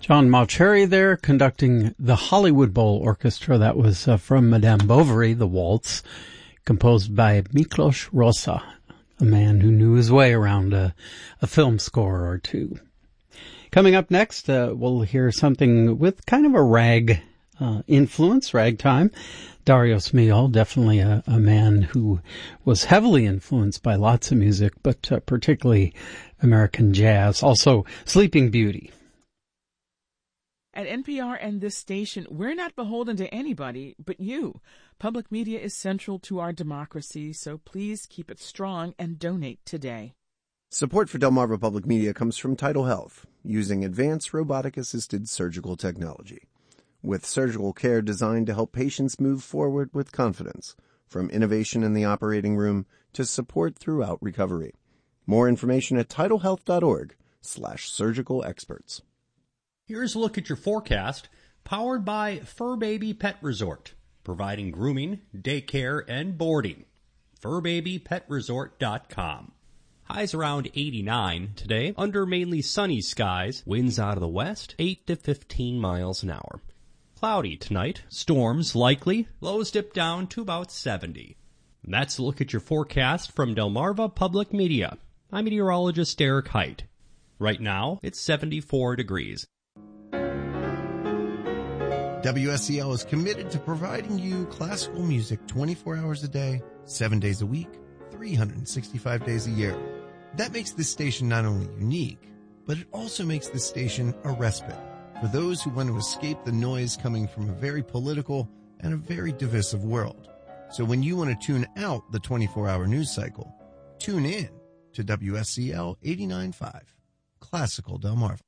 John Mauceri there conducting the Hollywood Bowl Orchestra. That was from Madame Bovary, the waltz, composed by Miklos Rosa, a man who knew his way around a film score or two. Coming up next, we'll hear something with kind of a rag influence, ragtime. Dario Smil, definitely a man who was heavily influenced by lots of music, but particularly American jazz. Also, Sleeping Beauty. At NPR and this station, we're not beholden to anybody but you. Public media is central to our democracy, so please keep it strong and donate today. Support for Delmarva Public Media comes from Tidal Health, using advanced robotic-assisted surgical technology. With surgical care designed to help patients move forward with confidence, from innovation in the operating room to support throughout recovery. More information at tidalhealth.org/surgical experts. Here's a look at your forecast, powered by Fur Baby Pet Resort, providing grooming, daycare, and boarding. FurBabyPetResort.com. Highs around 89 today, under mainly sunny skies, winds out of the west, 8 to 15 miles an hour. Cloudy tonight, storms likely, lows dip down to about 70. And that's a look at your forecast from Delmarva Public Media. I'm meteorologist Derek Height. Right now, it's 74 degrees. WSCL is committed to providing you classical music 24 hours a day, 7 days a week, 365 days a year. That makes this station not only unique, but it also makes this station a respite for those who want to escape the noise coming from a very political and a very divisive world. So when you want to tune out the 24-hour news cycle, tune in to WSCL 89.5, Classical Delmarva.